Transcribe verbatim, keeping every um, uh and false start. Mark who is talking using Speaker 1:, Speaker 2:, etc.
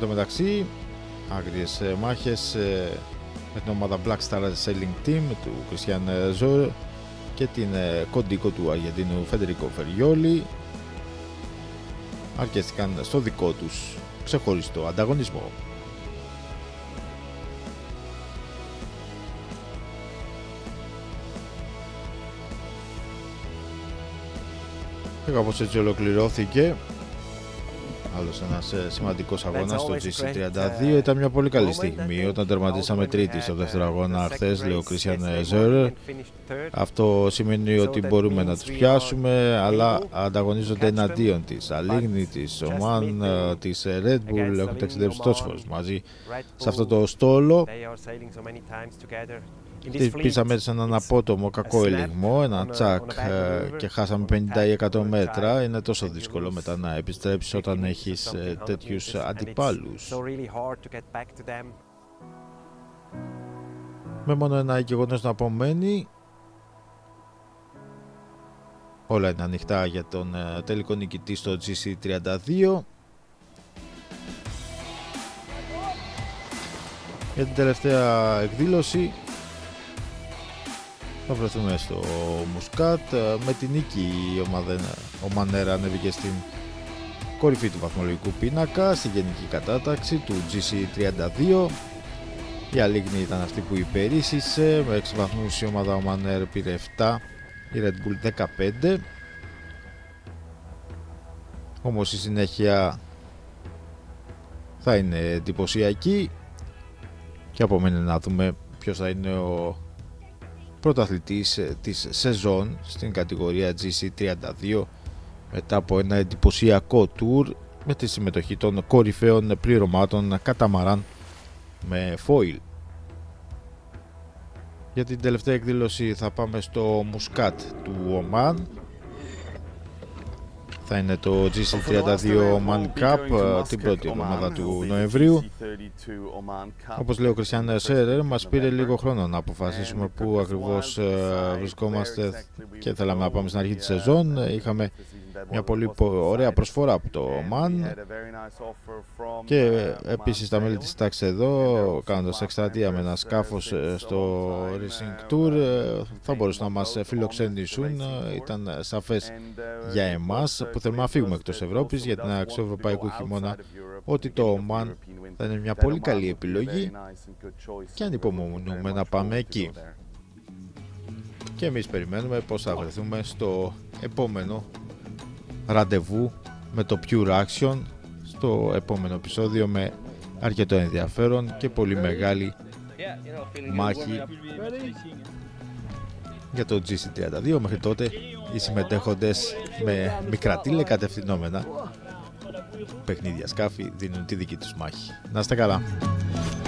Speaker 1: Εν τω μεταξύ, άγριες μάχες με την ομάδα Black Star Sailing Team του Christian Zoer και την κοντίκο του Αργεντίνου Φεντερίκο Φεριόλι αρκέστηκαν στο δικό τους ξεχωριστό ανταγωνισμό. Και κάπως έτσι ολοκληρώθηκε άλλος ένας σημαντικός αγώνας στο τζι σι τριάντα δύο. Ήταν μια πολύ καλή στιγμή όταν τερματίσαμε τρίτη στο δεύτερο αγώνα χθες, λέει ο Christian Zoer. Αυτό σημαίνει ότι μπορούμε να τους πιάσουμε, αλλά ανταγωνίζονται εναντίον της Αλίγνη, της Ομάν, της Red Bull. Έχουν ταξιδέψει τόσες φορές μαζί σε αυτό το στόλο. Πήσαμε σε έναν απότομο κακό ελιγμό, ένα τσακ, και χάσαμε πενήντα ή εκατό μέτρα. Είναι τόσο δύσκολο μετά να επιστρέψεις όταν έχεις τέτοιους αντιπάλους. Με μόνο ένα γεγονός να απομένει, όλα είναι ανοιχτά για τον τελικό νικητή στο τζι σι τριάντα δύο. Για την τελευταία εκδήλωση θα βρεθούμε στο Μουσκάτ. Με την νίκη η ομάδα Ομανέρα ανέβηκε στην κορυφή του βαθμολογικού πίνακα στη γενική κατάταξη του τζι σι τριάντα δύο. Η Αλίγνη ήταν αυτή που υπερίσσησε, με έξι βαθμούς η ομάδα Ομανέρ πήρε επτά, η Red Bull δεκαπέντε. Όμως η συνέχεια θα είναι εντυπωσιακή και απομένει να δούμε ποιος θα είναι ο πρωταθλητής της σεζόν στην κατηγορία τζι σι τριάντα δύο μετά από ένα εντυπωσιακό tour με τη συμμετοχή των κορυφαίων πληρωμάτων καταμαράν με foil. Για την τελευταία εκδήλωση θα πάμε στο Μουσκάτ του Ομάν. Θα είναι το τζι σι τριάντα δύο Oman Cup την πρώτη εβδομάδα του Νοεμβρίου. Όπως λέει ο Christian Zoer, μας πήρε λίγο χρόνο να αποφασίσουμε πού ακριβώς βρισκόμαστε και θέλαμε να πάμε στην αρχή της σεζόν. Είχαμε μια πολύ ωραία προσφορά από το Oman και επίσης τα μέλη της τάξης εδώ, κάνοντας εκστρατεία με ένα σκάφος στο Racing Tour, θα μπορούσαν να μας φιλοξενήσουν. Ήταν σαφές για εμάς που θέλουμε να φύγουμε εκτός Ευρώπης για την αξιοευρωπαϊκού χειμώνα ότι το Oman θα είναι μια πολύ καλή επιλογή και ανυπομονούμε να πάμε εκεί. Και εμείς περιμένουμε πως θα βρεθούμε στο επόμενο ραντεβού με το Pure Action, στο επόμενο επεισόδιο με αρκετό ενδιαφέρον και πολύ μεγάλη μάχη για το τζι σι τριάντα δύο. Μέχρι τότε οι συμμετέχοντες με μικρά τηλεκατευθυνόμενα παιχνίδια σκάφη δίνουν τη δική τους μάχη. Να είστε καλά.